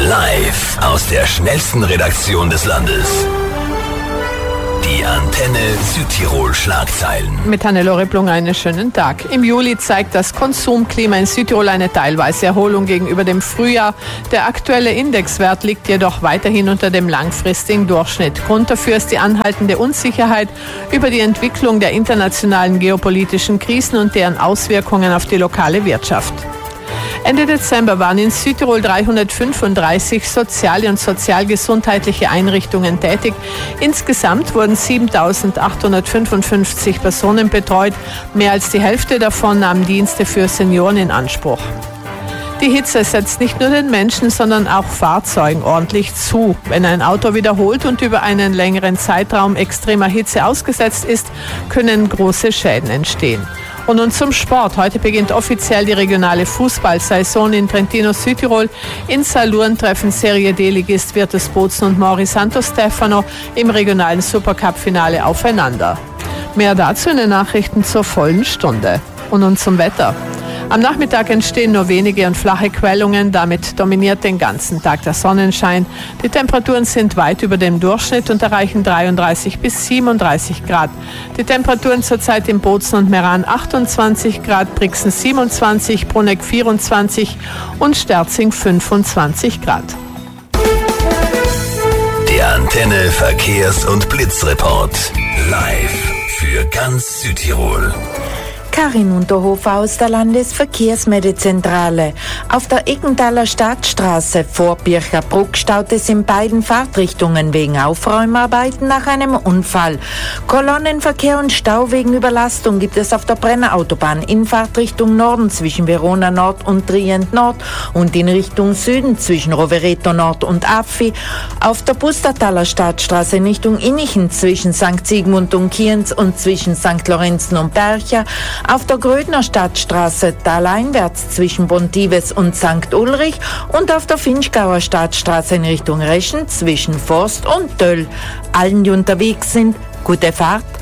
Live aus der schnellsten Redaktion des Landes. Die Antenne Südtirol Schlagzeilen. Mit Hannelore Blung einen schönen Tag. Im Juli zeigt das Konsumklima in Südtirol eine teilweise Erholung gegenüber dem Frühjahr. Der aktuelle Indexwert liegt jedoch weiterhin unter dem langfristigen Durchschnitt. Grund dafür ist die anhaltende Unsicherheit über die Entwicklung der internationalen geopolitischen Krisen und deren Auswirkungen auf die lokale Wirtschaft. Ende Dezember waren in Südtirol 335 soziale und sozialgesundheitliche Einrichtungen tätig. Insgesamt wurden 7.855 Personen betreut. Mehr als die Hälfte davon nahmen Dienste für Senioren in Anspruch. Die Hitze setzt nicht nur den Menschen, sondern auch Fahrzeugen ordentlich zu. Wenn ein Auto wiederholt und über einen längeren Zeitraum extremer Hitze ausgesetzt ist, können große Schäden entstehen. Und nun zum Sport. Heute beginnt offiziell die regionale Fußballsaison in Trentino Südtirol. In Salurn treffen Serie D-Ligist Virtus Bozen und Mori Santo Stefano im regionalen Supercup-Finale aufeinander. Mehr dazu in den Nachrichten zur vollen Stunde. Und nun zum Wetter. Am Nachmittag entstehen nur wenige und flache Quellungen, damit dominiert den ganzen Tag der Sonnenschein. Die Temperaturen sind weit über dem Durchschnitt und erreichen 33 bis 37 Grad. Die Temperaturen zurzeit in Bozen und Meran 28 Grad, Brixen 27, Bruneck 24 und Sterzing 25 Grad. Der Antenne Verkehrs- und Blitzreport. Live für ganz Südtirol. Karin Unterhofer aus der Landesverkehrsmeldezentrale. Auf der Eckenthaler Stadtstraße vor Bircherbruck staut es in beiden Fahrtrichtungen wegen Aufräumarbeiten nach einem Unfall. Kolonnenverkehr und Stau wegen Überlastung gibt es auf der Brennerautobahn in Fahrtrichtung Norden zwischen Verona Nord und Trient Nord und in Richtung Süden zwischen Rovereto Nord und Affi. Auf der Pustertaler Stadtstraße in Richtung Innichen zwischen St. Sigmund und Kienz und zwischen St. Lorenzen und Bercher. Auf der Grödner Stadtstraße taleinwärts zwischen Bontives und St. Ulrich und auf der Finchgauer Stadtstraße in Richtung Reschen zwischen Forst und Döll. Allen, die unterwegs sind, gute Fahrt.